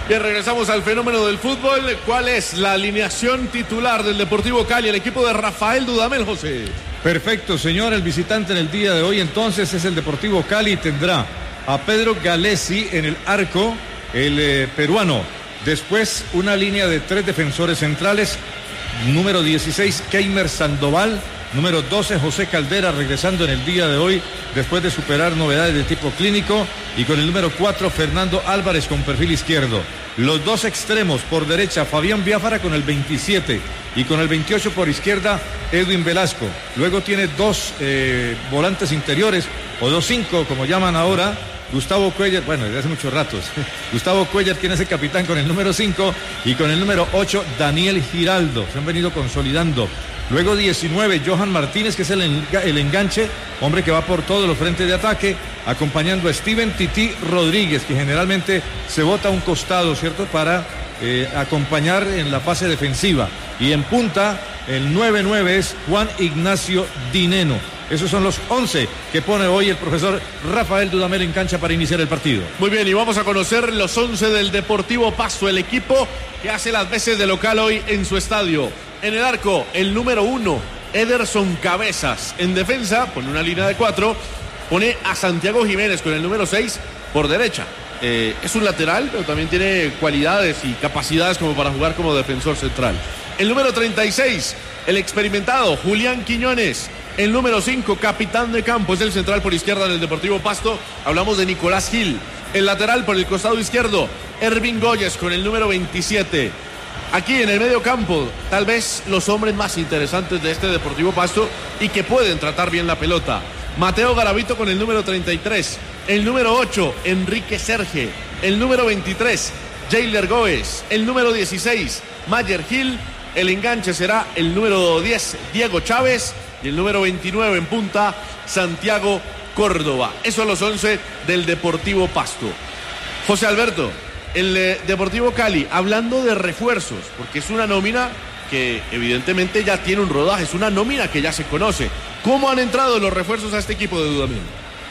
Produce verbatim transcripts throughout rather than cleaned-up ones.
Bien, regresamos al fenómeno del fútbol. ¿Cuál es la alineación titular del Deportivo Cali, el equipo de Rafael Dudamel, José? Perfecto, señor. El visitante en el día de hoy entonces es el Deportivo Cali. Tendrá a Pedro Galesi en el arco, el eh, peruano. Después una línea de tres defensores centrales. Número dieciséis, Keimer Sandoval. Número doce, José Caldera, regresando en el día de hoy después de superar novedades de tipo clínico. Y con el número cuatro, Fernando Álvarez con perfil izquierdo. Los dos extremos, por derecha, Fabián Biafara con el veintisiete. Y con el veintiocho por izquierda, Edwin Velasco. Luego tiene dos eh, volantes interiores, o dos cinco, como llaman ahora. Gustavo Cuellar, bueno, desde hace muchos ratos. Gustavo Cuellar, quien es el capitán con el número cinco. Y con el número ocho, Daniel Giraldo. Se han venido consolidando. Luego diecinueve, Johan Martínez, que es el, enga el enganche, hombre que va por todos los frentes de ataque, acompañando a Steven Tití Rodríguez, que generalmente se bota a un costado, ¿cierto?, para eh, acompañar en la fase defensiva. Y en punta, el nueve nueve es Juan Ignacio Dineno. Esos son los once que pone hoy el profesor Rafael Dudamel en cancha para iniciar el partido. Muy bien, y vamos a conocer los once del Deportivo Pasto, el equipo que hace las veces de local hoy en su estadio. En el arco, el número uno, Ederson Cabezas. En defensa, pone una línea de cuatro, pone a Santiago Jiménez con el número seis por derecha. Eh, es un lateral, pero también tiene cualidades y capacidades como para jugar como defensor central. El número treinta y seis, el experimentado Julián Quiñones. El número cinco, capitán de campo, es el central por izquierda del Deportivo Pasto. Hablamos de Nicolás Gil. El lateral por el costado izquierdo, Ervin Goyes con el número veintisiete. Aquí en el medio campo, tal vez los hombres más interesantes de este Deportivo Pasto y que pueden tratar bien la pelota. Mateo Garavito con el número treinta y tres. El número ocho, Enrique Serge. El número veintitrés, Jailer Góez. El número dieciséis, Mayer Gil. El enganche será el número diez, Diego Chávez. Y el número veintinueve en punta, Santiago Córdoba. Esos son los once del Deportivo Pasto. José Alberto, el eh, Deportivo Cali, hablando de refuerzos, porque es una nómina que evidentemente ya tiene un rodaje, es una nómina que ya se conoce. ¿Cómo han entrado los refuerzos a este equipo de Dudamel?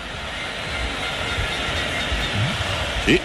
Sí.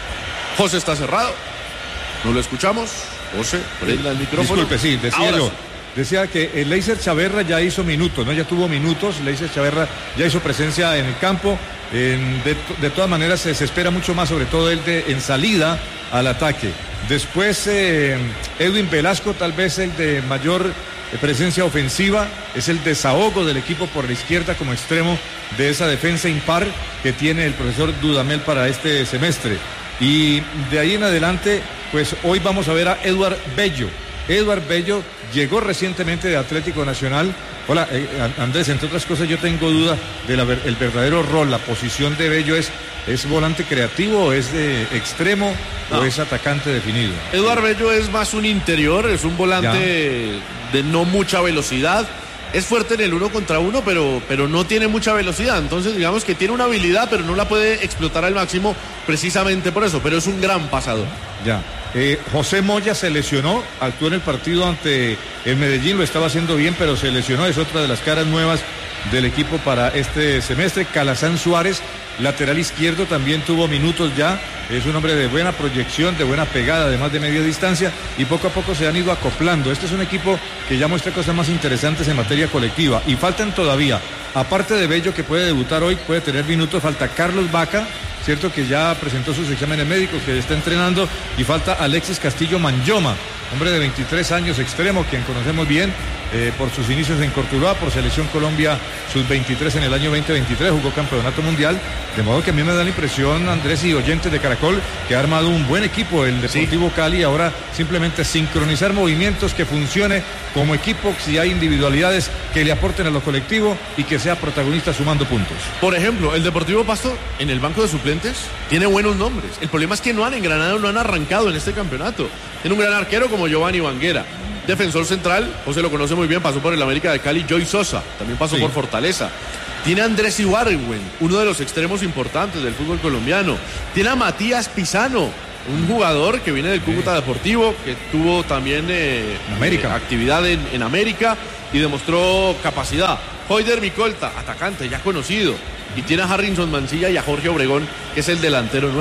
José está cerrado. No lo escuchamos. José, prenda el micrófono. Disculpe, sí, decía Ahora yo. sí. Decía que el Leiser Chaverra ya hizo minutos, ¿no? Ya tuvo minutos, Leiser Chaverra ya hizo presencia en el campo. En, de, de todas maneras se, se espera mucho más, sobre todo él de, en salida al ataque. Después eh, Edwin Velasco, tal vez el de mayor eh, presencia ofensiva, es el desahogo del equipo por la izquierda como extremo de esa defensa impar que tiene el profesor Dudamel para este semestre. Y de ahí en adelante, pues hoy vamos a ver a Eduard Bello. Eduard Bello llegó recientemente de Atlético Nacional. Hola, eh, Andrés, entre otras cosas yo tengo duda del verdadero rol, la posición de Bello. ¿Es, es volante creativo, es de extremo no. o es atacante definido? Eduard Bello es más un interior, es un volante ya. de no mucha velocidad. Es fuerte en el uno contra uno, pero, pero no tiene mucha velocidad. Entonces, digamos que tiene una habilidad, pero no la puede explotar al máximo precisamente por eso. Pero es un gran pasador. Ya. Eh, José Moya se lesionó, actuó en el partido ante el Medellín, lo estaba haciendo bien, pero se lesionó. Es otra de las caras nuevas del equipo para este semestre. Calazán Suárez, lateral izquierdo, también tuvo minutos ya. Es un hombre de buena proyección, de buena pegada, además de media distancia, y poco a poco se han ido acoplando. Este es un equipo que ya muestra cosas más interesantes en materia colectiva, y faltan todavía, aparte de Bello, que puede debutar hoy, puede tener minutos, falta Carlos Vaca, cierto, que ya presentó sus exámenes médicos, que está entrenando, y falta Alexis Castillo Manyoma, hombre de veintitrés años, extremo, quien conocemos bien eh, por sus inicios en Cortuluá, por Selección Colombia sub veintitrés en el año veinte veintitrés, jugó campeonato mundial, de modo que a mí me da la impresión, Andrés y oyentes de Caracol, que ha armado un buen equipo el Deportivo sí. Cali. Ahora simplemente sincronizar movimientos, que funcione como equipo, si hay individualidades que le aporten a lo colectivo y que sea protagonista sumando puntos. Por ejemplo, el Deportivo Pasto en el banco de suplentes tiene buenos nombres. El problema es que no han engranado, no han arrancado en este campeonato. Tiene un gran arquero como Giovanni Vanguera. Defensor central, José lo conoce muy bien, pasó por el América de Cali, Joy Sosa, también pasó sí. por Fortaleza. Tiene a Andrés Ibargüen, uno de los extremos importantes del fútbol colombiano. Tiene a Matías Pisano, un jugador que viene del Cúcuta sí. Deportivo, que tuvo también eh, América. Eh, actividad en, en América y demostró capacidad. Hoyder Micolta, atacante ya conocido. Y tiene a Harrison Mancilla y a Jorge Obregón, que es el delantero nueve.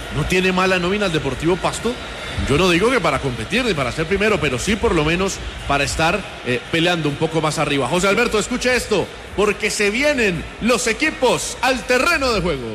no tiene mala nómina el Deportivo Pasto. Yo no digo que para competir ni para ser primero, pero sí por lo menos para estar eh, peleando un poco más arriba. José Alberto, escuche esto, porque se vienen los equipos al terreno de juego.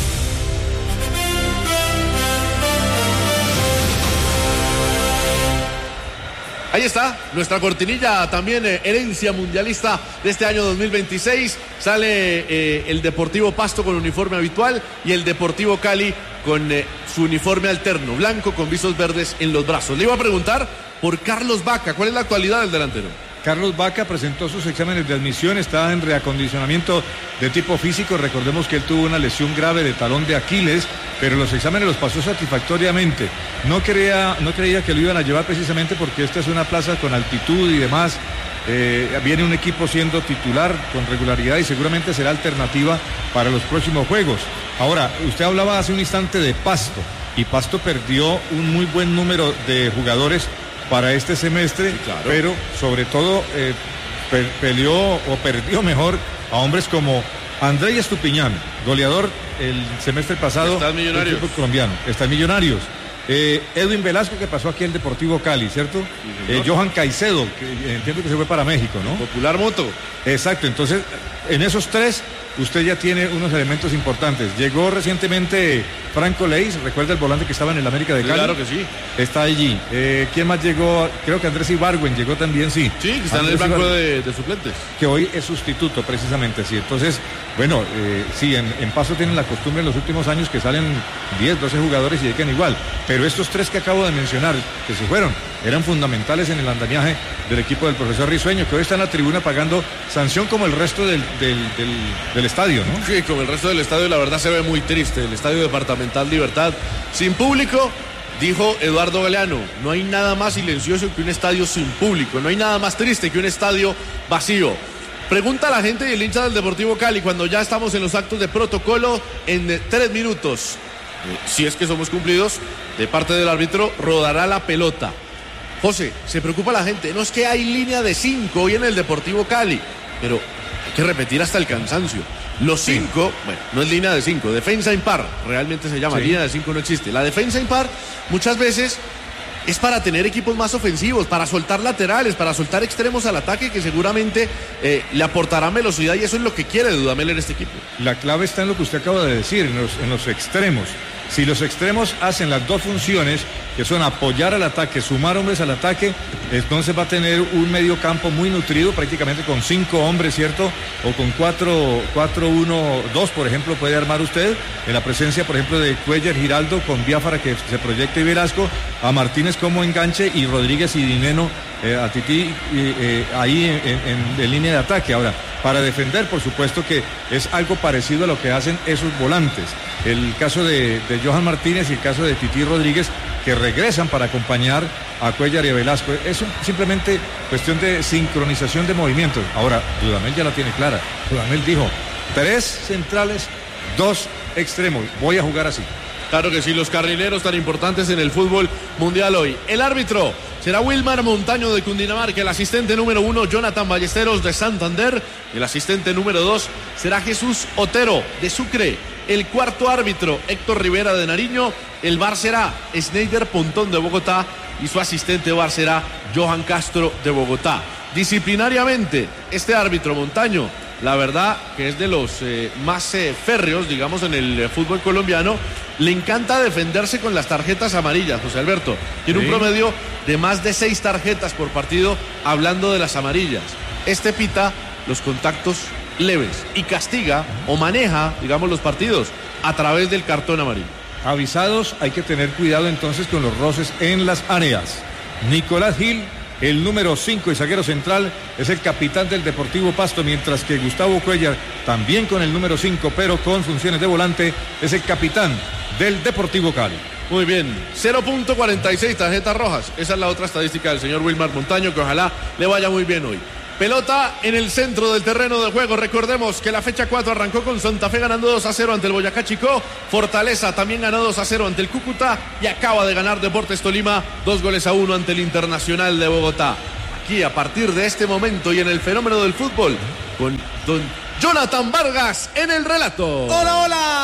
Ahí está, nuestra cortinilla también, eh, herencia mundialista de este año dos mil veintiséis. Sale eh, el Deportivo Pasto con uniforme habitual y el Deportivo Cali con eh, su uniforme alterno, blanco con visos verdes en los brazos. Le iba a preguntar por Carlos Vaca, ¿cuál es la actualidad del delantero? Carlos Vaca presentó sus exámenes de admisión, está en reacondicionamiento de tipo físico. Recordemos que él tuvo una lesión grave de talón de Aquiles, pero los exámenes los pasó satisfactoriamente. No creía, no creía que lo iban a llevar precisamente porque esta es una plaza con altitud y demás. Eh, viene un equipo siendo titular con regularidad y seguramente será alternativa para los próximos juegos. Ahora, usted hablaba hace un instante de Pasto, y Pasto perdió un muy buen número de jugadores para este semestre, sí, claro. Pero sobre todo eh, pe peleó o perdió mejor a hombres como Andrés Estupiñán, goleador el semestre pasado del equipo colombiano. Está en Millonarios. Eh, Edwin Velasco, que pasó aquí al Deportivo Cali, ¿cierto? Sí, eh, Johan Caicedo, que entiendo que se fue para México, ¿no? Popular Moto. Exacto, entonces en esos tres usted ya tiene unos elementos importantes. Llegó recientemente Franco Leis, recuerda el volante que estaba en el América de Cali. Claro que sí. Está allí. Eh, ¿Quién más llegó? Creo que Andrés Ibargüen llegó también, sí. Sí, que está Andrés en el banco de, de suplentes. Que hoy es sustituto, precisamente, sí. Entonces, bueno, eh, sí, en, en Paso tienen la costumbre en los últimos años que salen diez, doce jugadores y llegan igual. Pero estos tres que acabo de mencionar, que se fueron, eran fundamentales en el andamiaje del equipo del profesor Risueño, que hoy está en la tribuna pagando sanción como el resto del, del, del, del estadio, ¿no? Sí, como el resto del estadio, la verdad se ve muy triste. El Estadio Departamental Libertad sin público. Dijo Eduardo Galeano, no hay nada más silencioso que un estadio sin público, no hay nada más triste que un estadio vacío. Pregunta a la gente y el hincha del Deportivo Cali cuando ya estamos en los actos de protocolo en tres minutos. Eh, si es que somos cumplidos, de parte del árbitro, rodará la pelota. José, se preocupa la gente, no es que hay línea de cinco hoy en el Deportivo Cali, pero hay que repetir hasta el cansancio. Los cinco, sí. Bueno, no es línea de cinco, defensa impar, realmente se llama, sí. Línea de cinco no existe. La defensa impar muchas veces es para tener equipos más ofensivos, para soltar laterales, para soltar extremos al ataque que seguramente eh, le aportarán velocidad y eso es lo que quiere Dudamel en este equipo. La clave está en lo que usted acaba de decir, en los, en los extremos. Si los extremos hacen las dos funciones, que son apoyar al ataque, sumar hombres al ataque, entonces va a tener un medio campo muy nutrido, prácticamente con cinco hombres, ¿cierto? O con cuatro, cuatro, uno, dos, por ejemplo, puede armar usted, en la presencia, por ejemplo, de Cuellar, Giraldo, con Biafara, que se proyecta, y Velasco, a Martínez como enganche, y Rodríguez y Dineno, eh, a Tití, eh, ahí en, en, en línea de ataque. Ahora, para defender, por supuesto que es algo parecido a lo que hacen esos volantes. El caso de, de Johan Martínez y el caso de Tití Rodríguez, que regresan para acompañar a Cuellar y a Velasco. Es un, simplemente cuestión de sincronización de movimientos. Ahora, Dudamel ya la tiene clara. Dudamel dijo, tres centrales, dos extremos. Voy a jugar así. Claro que sí, los carrileros tan importantes en el fútbol mundial hoy. El árbitro será Wilmar Montaño de Cundinamarca, el asistente número uno Jonathan Ballesteros de Santander, el asistente número dos será Jesús Otero de Sucre, el cuarto árbitro Héctor Rivera de Nariño, el V A R será Sneider Pontón de Bogotá y su asistente V A R será Johan Castro de Bogotá. Disciplinariamente, este árbitro Montaño, la verdad que es de los eh, más eh, férreos, digamos, en el eh, fútbol colombiano. Le encanta defenderse con las tarjetas amarillas, José Alberto. Tiene sí. un promedio de más de seis tarjetas por partido, hablando de las amarillas. Este pita los contactos leves y castiga o maneja, digamos, los partidos a través del cartón amarillo. Avisados, hay que tener cuidado entonces con los roces en las áreas. Nicolás Gil, el número cinco y zaguero central, es el capitán del Deportivo Pasto, mientras que Gustavo Cuellar, también con el número cinco, pero con funciones de volante, es el capitán del Deportivo Cali. Muy bien, cero punto cuarenta y seis tarjetas rojas. Esa es la otra estadística del señor Wilmar Montaño, que ojalá le vaya muy bien hoy. Pelota en el centro del terreno de juego. Recordemos que la fecha cuatro arrancó con Santa Fe ganando dos a cero ante el Boyacá Chicó. Fortaleza también ganó dos a cero ante el Cúcuta y acaba de ganar Deportes Tolima dos goles a uno ante el Internacional de Bogotá. Aquí, a partir de este momento y en el fenómeno del fútbol, con don Jonathan Vargas en el relato. Hola, hola.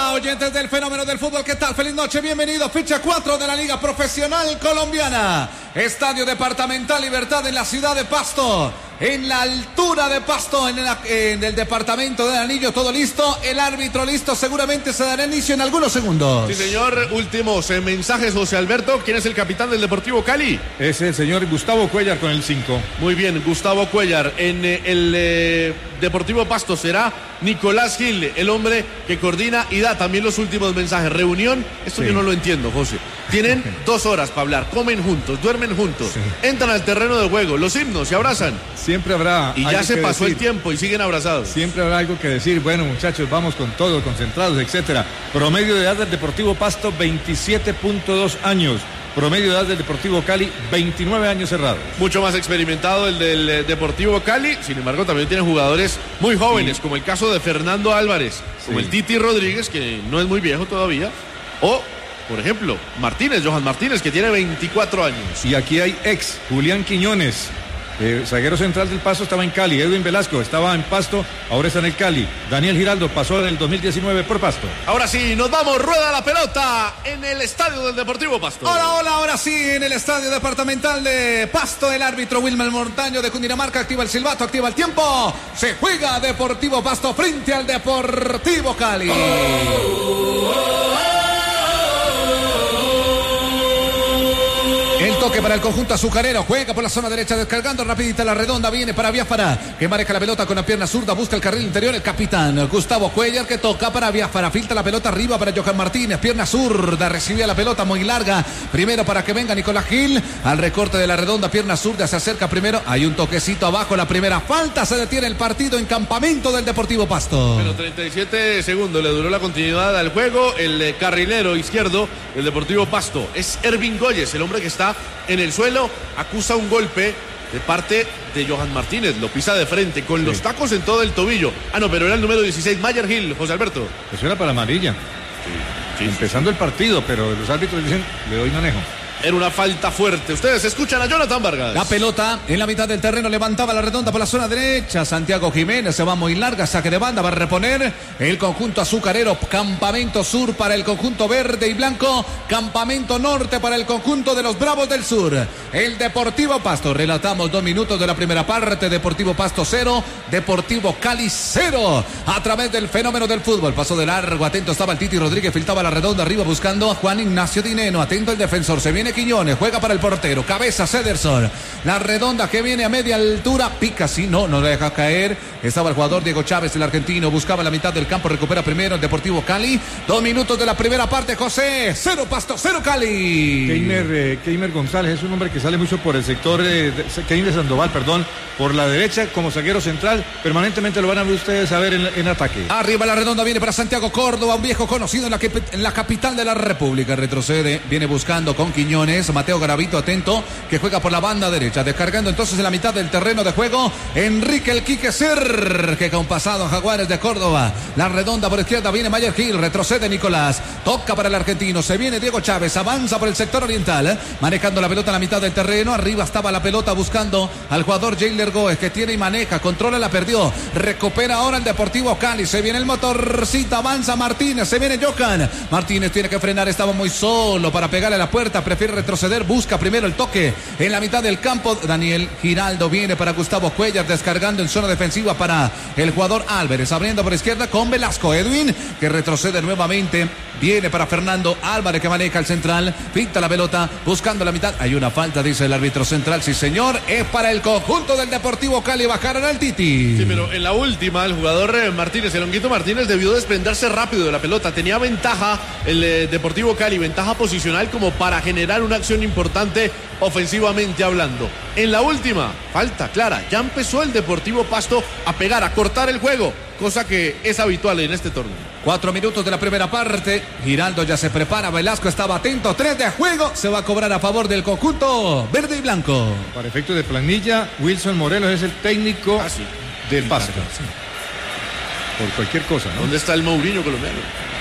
hola, oyentes del fenómeno del fútbol, ¿qué tal? Feliz noche, bienvenido. Ficha cuatro de la Liga Profesional Colombiana. Estadio Departamental Libertad en la ciudad de Pasto. En la altura de Pasto, en, la, en el departamento del Anillo, todo listo. El árbitro listo, seguramente se dará inicio en algunos segundos. Sí, señor. Últimos eh, mensajes, José Alberto. ¿Quién es el capitán del Deportivo Cali? Es el señor Gustavo Cuellar con el cinco. Muy bien, Gustavo Cuellar. En eh, el eh, Deportivo Pasto será Nicolás Gil, el hombre que coordina y da también los últimos mensajes. Reunión, esto sí. Yo no lo entiendo, José. Tienen dos horas para hablar, comen juntos, duermen juntos, sí. Entran al terreno de juego, los himnos, se abrazan. Siempre habrá y ya se pasó decir. El tiempo y siguen abrazados. Siempre habrá algo que decir. Bueno, muchachos, vamos con todo, concentrados, etcétera. Promedio de edad del Deportivo Pasto, veintisiete punto dos años. Promedio de edad del Deportivo Cali, veintinueve años cerrados. Mucho más experimentado el del eh, Deportivo Cali. Sin embargo, también tiene jugadores muy jóvenes, sí. Como el caso de Fernando Álvarez, sí. Como el Titi Rodríguez, que no es muy viejo todavía, o... por ejemplo, Martínez, Johan Martínez, que tiene veinticuatro años. Y aquí hay ex, Julián Quiñones, eh, zaguero central del Pasto, estaba en Cali. Edwin Velasco estaba en Pasto, ahora está en el Cali. Daniel Giraldo pasó en el dos mil diecinueve por Pasto. Ahora sí, nos vamos, rueda la pelota en el estadio del Deportivo Pasto. Hola, hola, ahora sí, en el estadio departamental de Pasto, el árbitro Wilmer Montaño de Cundinamarca activa el silbato, activa el tiempo. Se juega Deportivo Pasto frente al Deportivo Cali. Oh, oh, oh. El toque para el conjunto azucarero, juega por la zona derecha, descargando rapidita la redonda, viene para Biafara, que maneja la pelota con la pierna zurda, busca el carril interior, el capitán Gustavo Cuellar, que toca para Biafara, filtra la pelota arriba para Johan Martínez, pierna zurda, recibía la pelota muy larga, primero para que venga Nicolás Gil, al recorte de la redonda, pierna zurda, se acerca primero, hay un toquecito abajo, la primera falta, se detiene el partido en campamento del Deportivo Pasto. Bueno, treinta y siete segundos le duró la continuidad al juego, el eh, carrilero izquierdo del Deportivo Pasto es Ervin Goyes, el hombre que está en el suelo, acusa un golpe de parte de Johan Martínez, lo pisa de frente, con sí. Los tacos en todo el tobillo. Ah, no, pero era el número dieciséis, Mayer Gil, José Alberto. Eso era para amarilla. Sí, sí, Empezando sí. El partido, pero los árbitros dicen, le doy manejo. Era una falta fuerte. Ustedes escuchan a Jonathan Vargas. La pelota en la mitad del terreno, levantaba la redonda por la zona derecha. Santiago Jiménez se va muy larga, saque de banda, va a reponer el conjunto azucarero. Campamento sur para el conjunto verde y blanco. Campamento norte para el conjunto de los Bravos del Sur. El Deportivo Pasto. Relatamos dos minutos de la primera parte. Deportivo Pasto cero, Deportivo Cali cero. A través del fenómeno del fútbol. Pasó de largo, atento estaba el Titi Rodríguez, filtraba la redonda arriba buscando a Juan Ignacio Dineno. Atento el defensor, se viene Quiñones, juega para el portero, cabeza Cederson, la redonda que viene a media altura, pica, sí, no, no deja caer, estaba el jugador Diego Chávez, el argentino, buscaba la mitad del campo, recupera primero el Deportivo Cali, dos minutos de la primera parte, José, cero Pasto, cero Cali. Keimer, eh, Keimer González es un hombre que sale mucho por el sector, eh, de, Keimer Sandoval, perdón, por la derecha como zaguero central, permanentemente lo van a ver ustedes a ver en, en ataque. Arriba la redonda viene para Santiago Córdoba, un viejo conocido en la, que, en la capital de la República, retrocede, viene buscando con Quiñones, Mateo Garavito atento, que juega por la banda derecha, descargando entonces en la mitad del terreno de juego, Enrique el Quique Ser, que con pasado Jaguares de Córdoba, la redonda por izquierda viene Mayer Gil, retrocede Nicolás, toca para el argentino, se viene Diego Chávez, avanza por el sector oriental, manejando la pelota en la mitad del terreno, arriba estaba la pelota buscando al jugador Jailer Goes, que tiene y maneja, controla, la perdió, recupera ahora el Deportivo Cali, se viene el motorcito, avanza Martínez, se viene Johan, Martínez tiene que frenar, estaba muy solo para pegarle a la puerta, prefiere retroceder, busca primero el toque en la mitad del campo, Daniel Giraldo viene para Gustavo Cuellar, descargando en zona defensiva para el jugador Álvarez, abriendo por izquierda con Velasco, Edwin, que retrocede nuevamente, viene para Fernando Álvarez, que maneja el central, pinta la pelota, buscando la mitad, hay una falta, dice el árbitro central, sí señor, es para el conjunto del Deportivo Cali, bajaron al Titi. Sí, pero en la última, el jugador Martínez, el Honguito Martínez, debió desprenderse rápido de la pelota, tenía ventaja el eh, Deportivo Cali, ventaja posicional como para generar una acción importante ofensivamente hablando. En la última, falta clara, ya empezó el Deportivo Pasto a pegar, a cortar el juego, cosa que es habitual en este torneo. Cuatro minutos de la primera parte, Giraldo ya se prepara, Velasco estaba atento, tres de juego, se va a cobrar a favor del conjunto verde y blanco. Para efectos de planilla, Wilson Morelos es el técnico ah, sí. del Pasto. Sí. Por cualquier cosa, ¿no? ¿Dónde está el Mourinho colombiano?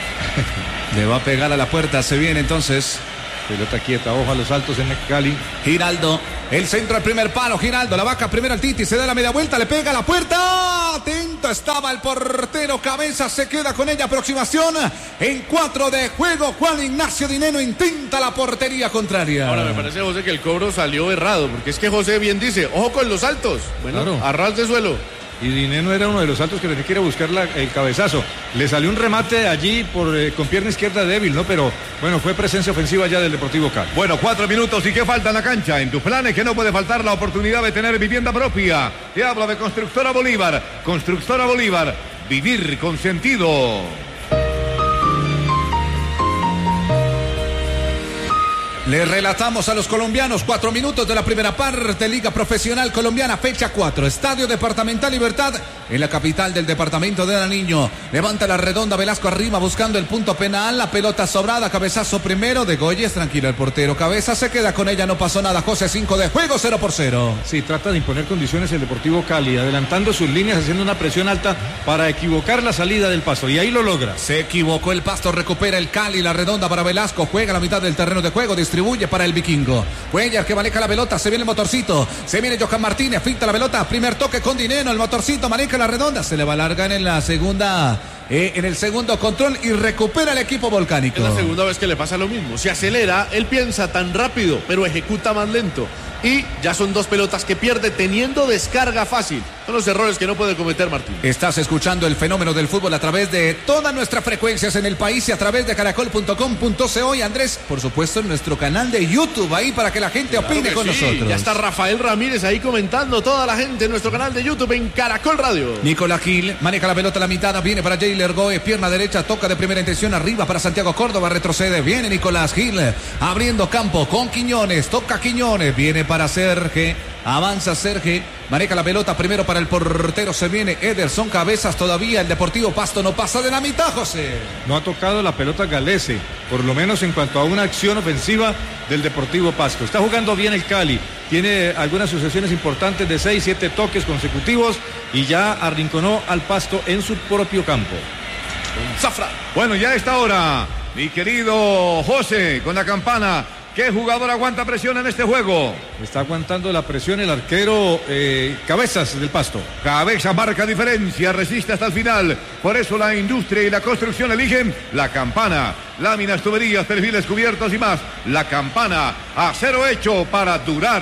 Le va a pegar a la puerta, se viene entonces. Pelota quieta, ojo a los altos en el Cali. Giraldo, el centro al primer palo, Giraldo, la vaca primero al Titi, se da la media vuelta, le pega a la puerta, atento punto estaba el portero Cabezas, se queda con ella. Aproximación en cuatro de juego. Juan Ignacio Dineno intenta la portería contraria. Ahora me parece, José, que el cobro salió errado, porque es que José bien dice, ojo con los saltos. Bueno, claro. A ras de suelo. Y Dineno era uno de los saltos que tenía que ir a buscar la, el cabezazo. Le salió un remate allí por, eh, con pierna izquierda débil, ¿no? Pero bueno, fue presencia ofensiva ya del Deportivo Cali. Bueno, cuatro minutos y qué falta en la cancha. En tus planes que no puede faltar la oportunidad de tener vivienda propia. Te hablo de Constructora Bolívar. Constructora Bolívar. Vivir con sentido. Le relatamos a los colombianos, cuatro minutos de la primera parte, Liga Profesional Colombiana, fecha cuatro, Estadio Departamental Libertad, en la capital del departamento de Nariño. Levanta la redonda, Velasco arriba buscando el punto penal, la pelota sobrada, cabezazo primero de Goyes, tranquilo el portero, Cabeza se queda con ella, no pasó nada, José, cinco de juego, cero por cero. Sí, trata de imponer condiciones el Deportivo Cali, adelantando sus líneas, haciendo una presión alta para equivocar la salida del Pasto, y ahí lo logra. Se equivocó el Pasto, recupera el Cali, la redonda para Velasco, juega la mitad del terreno de juego, distribuye para el Vikingo. Cuellar que maneja la pelota, se viene el motorcito, se viene Johan Martínez, finta la pelota, primer toque con Dineno, el motorcito maneja la redonda, se le va a largar en la segunda, eh, en el segundo control y recupera el equipo volcánico. Es la segunda vez que le pasa lo mismo, se acelera, él piensa tan rápido, pero ejecuta más lento. Y ya son dos pelotas que pierde teniendo descarga fácil. Son los errores que no puede cometer Martín. Estás escuchando el fenómeno del fútbol a través de todas nuestras frecuencias en el país y a través de caracol punto com punto co. Y Andrés, por supuesto, en nuestro canal de YouTube, ahí para que la gente claro opine con sí. nosotros. Ya está Rafael Ramírez ahí comentando, toda la gente en nuestro canal de YouTube en Caracol Radio. Nicolás Gil maneja la pelota a la mitad, viene para Jailer Goes, pierna derecha, toca de primera intención arriba para Santiago Córdoba, retrocede, viene Nicolás Gil, abriendo campo con Quiñones, toca Quiñones, viene para Serge, avanza Serge, maneja la pelota primero para el portero, se viene Ederson Cabezas, todavía el Deportivo Pasto no pasa de la mitad, José. No ha tocado la pelota Galese, por lo menos en cuanto a una acción ofensiva del Deportivo Pasto. Está jugando bien el Cali, tiene algunas sucesiones importantes de seis, siete toques consecutivos y ya arrinconó al Pasto en su propio campo. Zafra. Bueno, ya a esta hora, mi querido José, con la campana. ¿Qué jugador aguanta presión en este juego? Está aguantando la presión el arquero eh, Cabezas del Pasto. Cabezas marca diferencia, resiste hasta el final. Por eso la industria y la construcción eligen la campana. Láminas, tuberías, perfiles cubiertos y más. La campana, acero hecho para durar.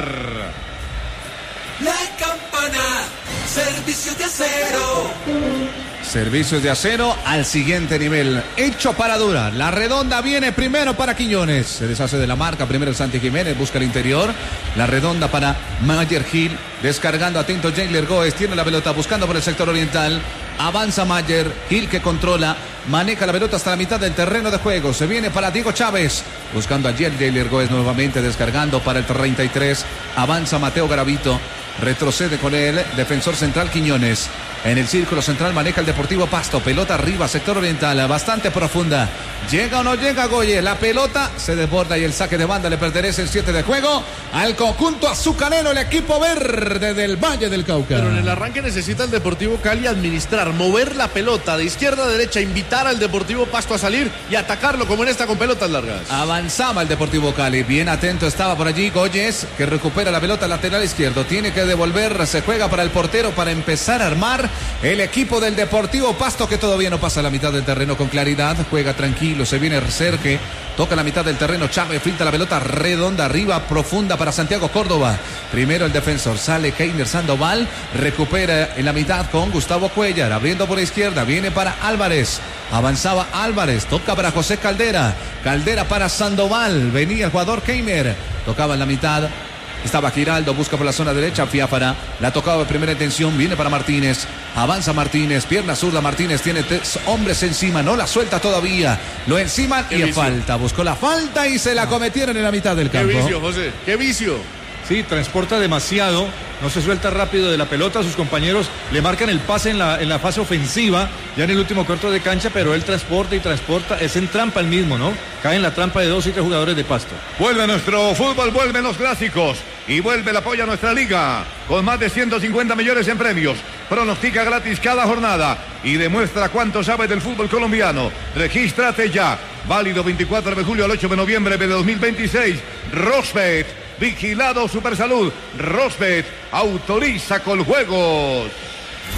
La campana, servicios de acero. Servicios de acero al siguiente nivel, hecho para durar. La redonda viene primero para Quiñones, se deshace de la marca, primero el Santi Jiménez, busca el interior. La redonda para Mayer Gil, descargando atento Jailer Goes, tiene la pelota buscando por el sector oriental. Avanza Mayer Gil que controla, maneja la pelota hasta la mitad del terreno de juego. Se viene para Diego Chávez, buscando a Jailer Goes nuevamente, descargando para el treinta y tres. Avanza Mateo Garavito, retrocede con el defensor central Quiñones. En el círculo central maneja el Deportivo Pasto, pelota arriba, sector oriental, bastante profunda. ¿Llega o no llega Goye? La pelota se desborda y el saque de banda le pertenece el siete de juego al conjunto azucarero, el equipo verde del Valle del Cauca. Pero en el arranque necesita el Deportivo Cali administrar, mover la pelota de izquierda a derecha, invitar al Deportivo Pasto a salir y atacarlo como en esta con pelotas largas. Avanzaba el Deportivo Cali, bien atento estaba por allí Goyes, que recupera la pelota lateral izquierdo, tiene que devolver, se juega para el portero para empezar a armar el equipo del Deportivo Pasto, que todavía no pasa la mitad del terreno con claridad, juega tranquilo, se viene Serge, toca la mitad del terreno, Chávez filtra la pelota redonda arriba, profunda para Santiago Córdoba. Primero el defensor, sale Keiner Sandoval, recupera en la mitad con Gustavo Cuellar, abriendo por la izquierda, viene para Álvarez, avanzaba Álvarez, toca para José Caldera, Caldera para Sandoval, venía el jugador Keiner, tocaba en la mitad. Estaba Giraldo, busca por la zona derecha, Fiáfara, la tocaba de primera intención, viene para Martínez, avanza Martínez, pierna zurda, Martínez tiene tres hombres encima, no la suelta todavía, lo enciman y a falta, buscó la falta y se la cometieron en la mitad del campo. Qué vicio, José, qué vicio. Sí, transporta demasiado, no se suelta rápido de la pelota, sus compañeros le marcan el pase en la, en la fase ofensiva, ya en el último cuarto de cancha, pero él transporta y transporta, es en trampa el mismo, ¿no? Cae en la trampa de dos y tres jugadores de Pasto. Vuelve nuestro fútbol, vuelven los clásicos y vuelve el apoyo a nuestra liga, con más de ciento cincuenta millones en premios. Pronostica gratis cada jornada y demuestra cuánto sabe del fútbol colombiano. Regístrate ya, válido veinticuatro de julio al ocho de noviembre de dos mil veintiséis. Rosbet, vigilado Supersalud. Rosbet autoriza con juegos. Rosbet.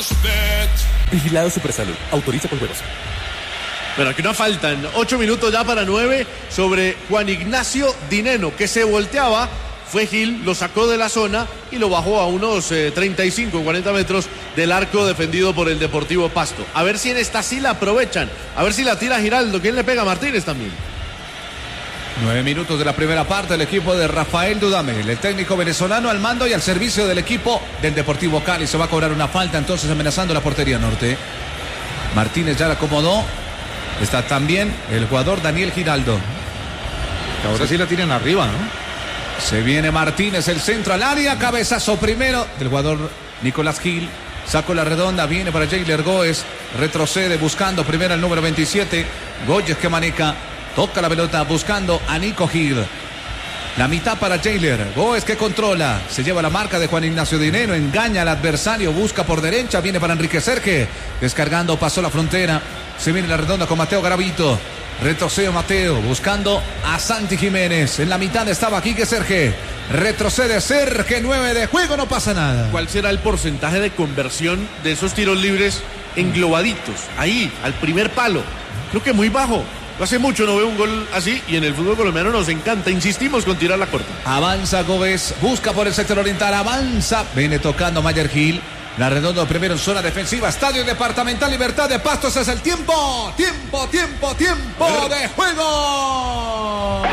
Vigilado Supersalud. Autoriza con juegos. Pero aquí no faltan ocho minutos ya para nueve sobre Juan Ignacio Dineno, que se volteaba. Fue Gil, lo sacó de la zona y lo bajó a unos eh, treinta y cinco, cuarenta metros del arco defendido por el Deportivo Pasto. A ver si en esta sí la aprovechan. A ver si la tira Giraldo. ¿Quién le pega a Martínez también? Nueve minutos de la primera parte, el equipo de Rafael Dudamel, el técnico venezolano al mando y al servicio del equipo del Deportivo Cali. Se va a cobrar una falta entonces amenazando la portería norte. Martínez ya la acomodó. Está también el jugador Daniel Giraldo. Ahora sí la tienen arriba, ¿no? Se viene Martínez, el centro al área, cabezazo primero del jugador Nicolás Gil. Sacó la redonda, viene para Jailer Góez, retrocede buscando primero el número veintisiete. Góez que maneja, toca la pelota buscando a Nico Gil. La mitad para Jailer, Góez que controla, se lleva la marca de Juan Ignacio Dineno, engaña al adversario, busca por derecha, viene para Enrique Serge, descargando, pasó la frontera. Se viene la redonda con Mateo Garavito. Retrocede Mateo, buscando a Santi Jiménez. En la mitad estaba Quique Serge. Retrocede Serge, nueve de juego, no pasa nada. ¿Cuál será el porcentaje de conversión de esos tiros libres englobaditos? Ahí, al primer palo. Creo que muy bajo. Hace mucho no veo un gol así y en el fútbol colombiano nos encanta. Insistimos con tirar la corta. Avanza Góez, busca por el sector oriental, avanza. Viene tocando Mayer Gil. La redonda primero en zona defensiva. Estadio Departamental Libertad de Pastos. Es el tiempo. Tiempo, tiempo, tiempo de juego.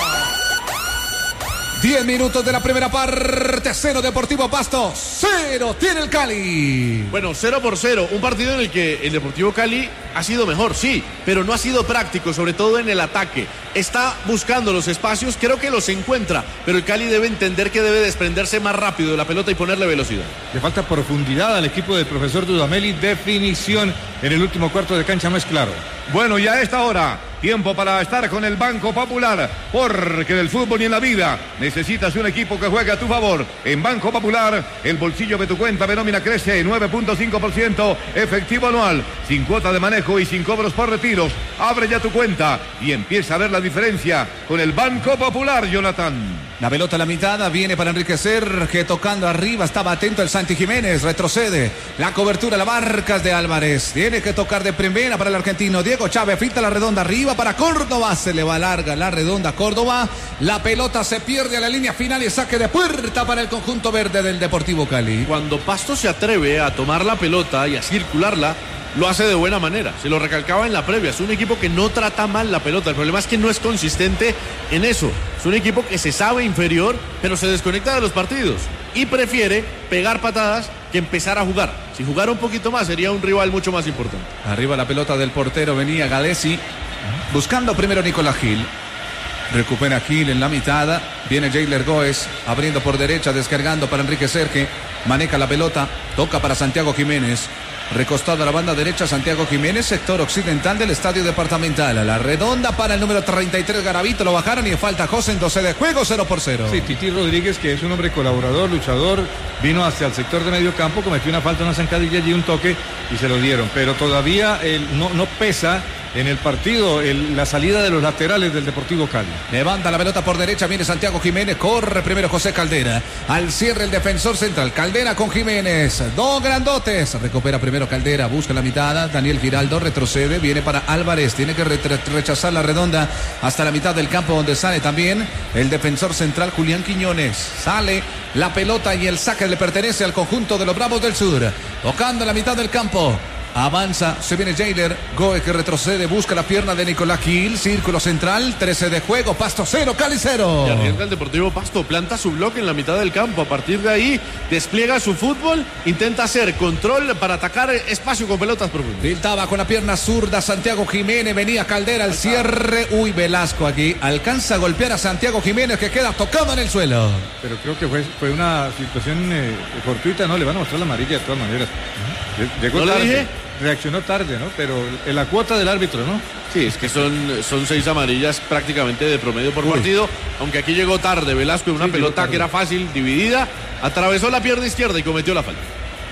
Diez minutos de la primera parte. Cero Deportivo Pasto. Cero tiene el Cali. Bueno, cero por cero. Un partido en el que el Deportivo Cali ha sido mejor, sí, pero no ha sido práctico, sobre todo en el ataque. Está buscando los espacios, creo que los encuentra, pero el Cali debe entender que debe desprenderse más rápido de la pelota y ponerle velocidad. Le falta profundidad al equipo del profesor Dudamel y definición en el último cuarto de cancha, no es claro. Bueno, y a esta hora, tiempo para estar con el Banco Popular, porque en el fútbol y en la vida necesitas un equipo que juegue a tu favor. En Banco Popular, el bolsillo de tu cuenta de nómina crece nueve punto cinco por ciento efectivo anual, sin cuota de manejo y sin cobros por retiros. Abre ya tu cuenta y empieza a ver la diferencia con el Banco Popular, Jonathan. La pelota a la mitad, viene para Enrique Serge, tocando arriba, estaba atento el Santi Jiménez, retrocede, la cobertura, la marcas de Álvarez, tiene que tocar de primera para el argentino, Diego Chávez, finta la redonda arriba para Córdoba, se le va larga la redonda a Córdoba, la pelota se pierde a la línea final y saque de puerta para el conjunto verde del Deportivo Cali. Cuando Pasto se atreve a tomar la pelota y a circularla, lo hace de buena manera, se lo recalcaba en la previa, es un equipo que no trata mal la pelota, el problema es que no es consistente en eso, es un equipo que se sabe inferior, pero se desconecta de los partidos y prefiere pegar patadas que empezar a jugar. Si jugara un poquito más sería un rival mucho más importante. Arriba la pelota del portero, venía Galesi, buscando primero Nicolás Gil. Recupera Gil en la mitad, viene Jailer Góez, abriendo por derecha, descargando para Enrique Serge, maneja la pelota, toca para Santiago Jiménez. Recostado a la banda derecha, Santiago Jiménez, sector occidental del Estadio Departamental. A la redonda para el número treinta y tres, Garavito, lo bajaron y falta José en doce de juego, cero por cero. Sí, Titi Rodríguez, que es un hombre colaborador, luchador, vino hacia el sector de medio campo, cometió una falta, una zancadilla y un toque y se lo dieron. Pero todavía el, no, no pesa en el partido el, la salida de los laterales del Deportivo Cali. Levanta la pelota por derecha, viene Santiago Jiménez, corre primero José Caldera. Al cierre el defensor central, Caldera con Jiménez. Dos grandotes, recupera primero Caldera, busca la mitad, Daniel Giraldo retrocede, viene para Álvarez, tiene que re rechazar la redonda hasta la mitad del campo donde sale también el defensor central Julián Quiñones. Sale la pelota y el saque le pertenece al conjunto de los Bravos del Sur. Tocando la mitad del campo. Avanza, se viene Jailer Góez que retrocede, busca la pierna de Nicolás Gil, círculo central, trece de juego, Pasto cero, Cali cero. Y arriesga el Deportivo Pasto, planta su bloque en la mitad del campo, a partir de ahí despliega su fútbol, intenta hacer control para atacar espacio con pelotas profundas. Filtaba con la pierna zurda Santiago Jiménez, venía Caldera al cierre, uy, Velasco aquí, alcanza a golpear a Santiago Jiménez que queda tocado en el suelo. Pero creo que fue, fue una situación eh, fortuita, ¿no? Le van a mostrar la amarilla de todas maneras. Llegó ¿No tarde. le dije? Reaccionó tarde, ¿no? Pero en la cuota del árbitro, ¿no? Sí, es que son, son seis amarillas prácticamente de promedio por Uy. partido, aunque aquí llegó tarde Velasco en una sí, pelota que era fácil, dividida, atravesó la pierna izquierda y cometió la falta.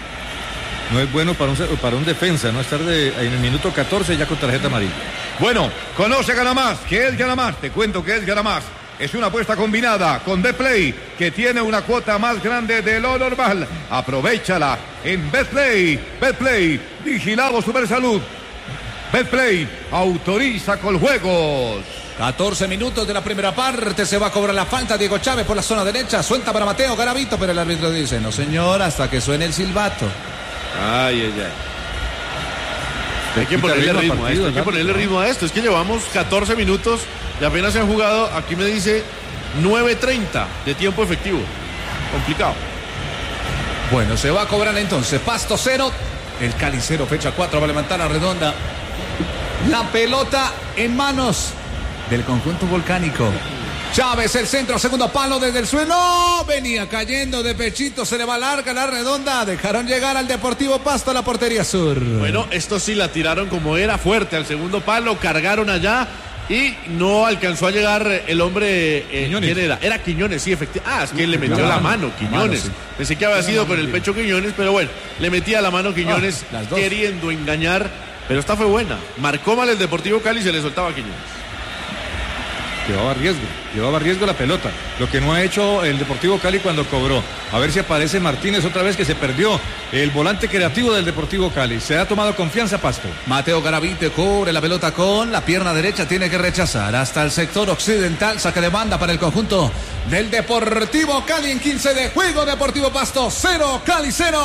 No es bueno para un, para un defensa, ¿no? Estar de, en el minuto catorce ya con tarjeta amarilla. Bueno, conoce Gana Más, que es Gana Más, te cuento que es Gana Más. Es una apuesta combinada con Betplay, que tiene una cuota más grande de lo normal. Aprovechala en Betplay. Betplay, vigilado Supersalud. Betplay, autoriza con juegos. catorce minutos de la primera parte, se va a cobrar la falta Diego Chávez por la zona derecha, suelta para Mateo Garavito, pero el árbitro dice, no señor, hasta que suene el silbato. Ay, ay, ay. Hay que ponerle ritmo, ritmo a esto, hay que ponerle ritmo a esto. Es que llevamos catorce minutos y apenas se han jugado, aquí me dice nueve treinta de tiempo efectivo. Complicado. Bueno, se va a cobrar entonces. Pasto cero, el Cali cero, fecha cuatro, va a levantar la redonda. La pelota en manos del conjunto volcánico. Chávez, el centro, segundo palo desde el suelo. Venía cayendo de pechito, se le va larga la redonda. Dejaron llegar al Deportivo Pasto a la portería sur. Bueno, esto sí la tiraron como era, fuerte al segundo palo, cargaron allá y no alcanzó a llegar el hombre. Eh, ¿Quién era? Era Quiñones, sí, efectivamente. Ah, es que le metió la mano, Quiñones. Mano, sí. Pensé que había sido con el pecho Quiñones, pero bueno, le metía la mano Quiñones, ah, queriendo engañar. Pero esta fue buena. Marcó mal el Deportivo Cali y se le soltaba a Quiñones. Llevaba riesgo, llevaba riesgo la pelota. Lo que no ha hecho el Deportivo Cali cuando cobró. A ver si aparece Martínez otra vez, que se perdió el volante creativo del Deportivo Cali. Se ha tomado confianza Pasto. Mateo Garavito cubre la pelota con la pierna derecha, tiene que rechazar hasta el sector occidental. Saque de banda para el conjunto del Deportivo Cali en quince de juego. Deportivo Pasto cero, Cali cero.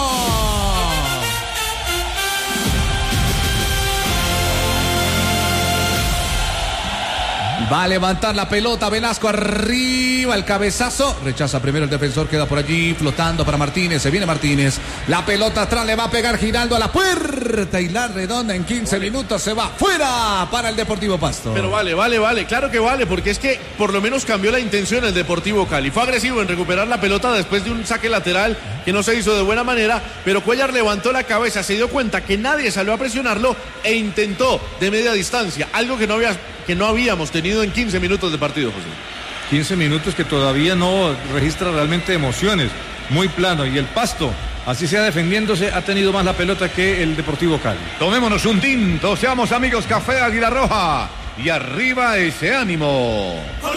Va a levantar la pelota Velasco, arriba el cabezazo, rechaza primero el defensor, queda por allí flotando para Martínez, se viene Martínez, la pelota atrás, le va a pegar Giraldo a la puerta y la redonda en quince vale. minutos se va fuera para el Deportivo Pasto. Pero vale, vale, vale, claro que vale, porque es que por lo menos cambió la intención el Deportivo Cali, fue agresivo en recuperar la pelota después de un saque lateral que no se hizo de buena manera, pero Cuellar levantó la cabeza, se dio cuenta que nadie salió a presionarlo e intentó de media distancia, algo que no había que no habíamos tenido en quince minutos de partido, José. quince minutos que todavía no registra realmente emociones, muy plano, y el Pasto, así sea defendiéndose, ha tenido más la pelota que el Deportivo Cali. Tomémonos un tinto, seamos amigos, Café Águila Roja, y arriba ese ánimo.